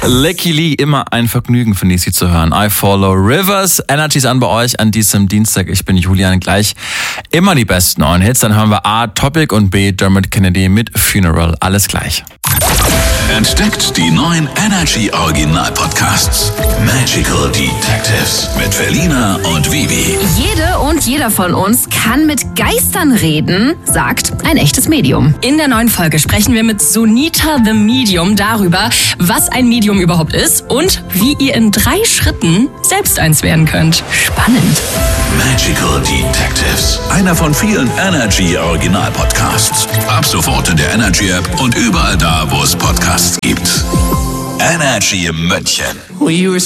Lecky Lee, immer ein Vergnügen, finde ich, sie zu hören. I Follow Rivers. Energy ist an bei euch an diesem Dienstag. Ich bin Julian. Gleich immer die besten neuen Hits. Dann hören wir A, Topic und B, Dermot Kennedy mit Funeral. Alles gleich. Entdeckt die neuen Energy Original Podcasts. Magical Detectives mit Felina und Vivi. Jede und jeder von uns kann mit Geistern reden, sagt ein echtes Medium. In der neuen Folge sprechen wir mit Sunita the Medium darüber, was ein Medium überhaupt ist und wie ihr in 3 Schritten selbst eins werden könnt. Spannend. Magical Detectives. Einer von vielen Energy Original Podcasts. Ab sofort in der Energy App und überall da, wo es Podcasts gibt. Energy München.